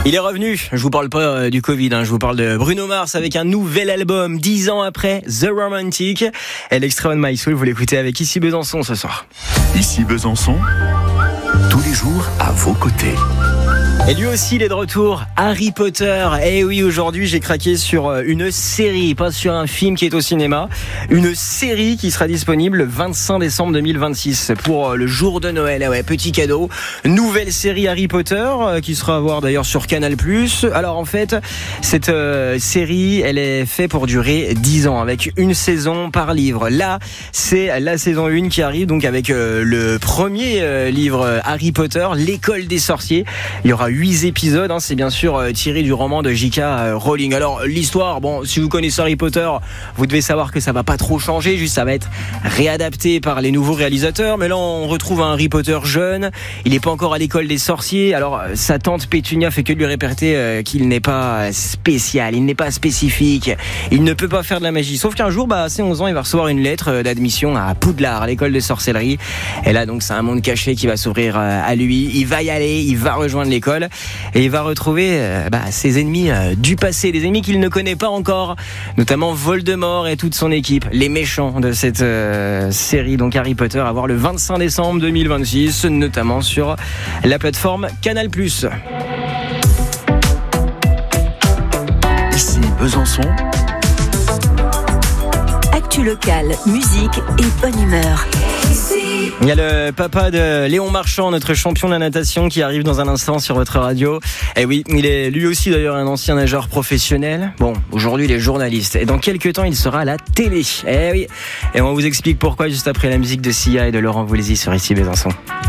Il est revenu, je vous parle pas du Covid, je vous parle de Bruno Mars avec un nouvel album, 10 ans après, The Romantic. Et l'extrait On My Soul, vous l'écoutez avec Ici Besançon ce soir. Ici Besançon, tous les jours à vos côtés. Et lui aussi, il est de retour, Harry Potter. Et oui, aujourd'hui, j'ai craqué sur une série, pas sur un film qui est au cinéma. Une série qui sera disponible le 25 décembre 2026 pour le jour de Noël. Ah ouais, petit cadeau. Nouvelle série Harry Potter qui sera à voir d'ailleurs sur Canal+. Alors en fait, cette série, elle est faite pour durer 10 ans avec une saison par livre. Là, c'est la saison 1 qui arrive donc avec le premier livre Harry Potter, l'école des sorciers. Il y aura 8 épisodes, c'est bien sûr tiré du roman de J.K. Rowling. Alors l'histoire, bon, si vous connaissez Harry Potter, vous devez savoir que ça va pas trop changer, juste ça va être réadapté par les nouveaux réalisateurs. Mais là on retrouve un Harry Potter jeune, il n'est pas encore à l'école des sorciers. Alors sa tante Pétunia fait que lui répéter qu'il n'est pas spécial, il n'est pas spécifique, il ne peut pas faire de la magie. Sauf qu'un jour, à ses 11 ans, il va recevoir une lettre d'admission à Poudlard, à l'école de sorcellerie. Et là donc c'est un monde caché qui va s'ouvrir à lui. Il va y aller, il va rejoindre l'école. Et il va retrouver ses ennemis du passé, des ennemis qu'il ne connaît pas encore, notamment Voldemort et toute son équipe, les méchants de cette série, donc Harry Potter, à voir le 25 décembre 2026, notamment sur la plateforme Canal+. Ici Besançon. Actu locale, musique et bonne humeur. Il y a le papa de Léon Marchand, notre champion de la natation, qui arrive dans un instant sur votre radio. Et oui, il est lui aussi d'ailleurs un ancien nageur professionnel. Bon, aujourd'hui il est journaliste. Et dans quelques temps, il sera à la télé. Eh oui. Et on vous explique pourquoi juste après la musique de Sia et de Laurent Voulzy sur Ici Besançon.